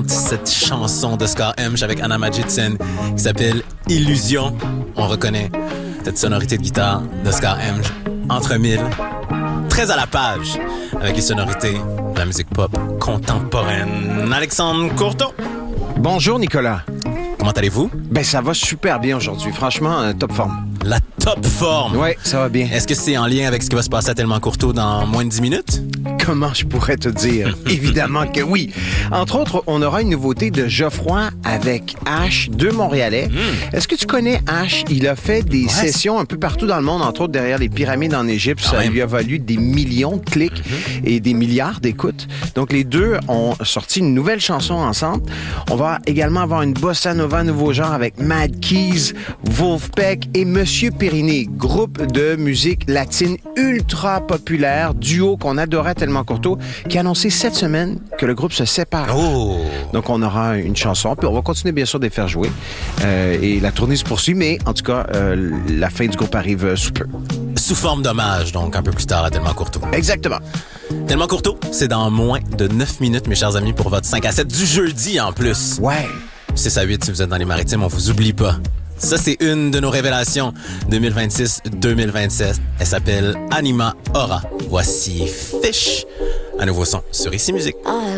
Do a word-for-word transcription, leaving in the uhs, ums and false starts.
chante cette chanson d'Oscar M avec Anna Majidsen qui s'appelle Illusion. On reconnaît cette sonorité de guitare d'Oscar M entre mille, très à la page avec les sonorités de la musique pop contemporaine. Alexandre Courteau. Bonjour Nicolas. Comment allez-vous? Ben ça va super bien aujourd'hui. Franchement, euh, top forme. La top forme? Oui, ça va bien. Est-ce que c'est en lien avec ce qui va se passer à Tellement Courteau dans moins de dix minutes? Comment je pourrais te dire? Évidemment que oui. Entre autres, on aura une nouveauté de Geoffroy avec Ash, deux Montréalais. Mm. Est-ce que tu connais Ash? Il a fait des ouais, sessions un peu partout dans le monde, entre autres derrière les pyramides en Égypte. Ça même. lui a valu des millions de clics mm-hmm. et des milliards d'écoutes. Donc, les deux ont sorti une nouvelle chanson ensemble. On va également avoir une bossa nova nouveau genre avec Mad Keys, Wolfpack et Monsieur Périni, groupe de musique latine ultra populaire, duo qu'on adorait Tellement Courteau, qui a annoncé cette semaine que le groupe se sépare. Oh. Donc, on aura une chanson, puis on va continuer, bien sûr, de les faire jouer. Euh, et la tournée se poursuit, mais en tout cas, euh, la fin du groupe arrive sous peu. Sous forme d'hommage, donc un peu plus tard à Tellement Courteau. Exactement. Tellement Courteau, c'est dans moins de neuf minutes, mes chers amis, pour votre cinq à sept du jeudi en plus. Ouais. six à huit si vous êtes dans les maritimes, on vous oublie pas. Ça, c'est une de nos révélations deux mille vingt-six deux mille vingt-sept. Elle s'appelle Anima Aura. Voici Fish, un nouveau son sur Ici Musique. I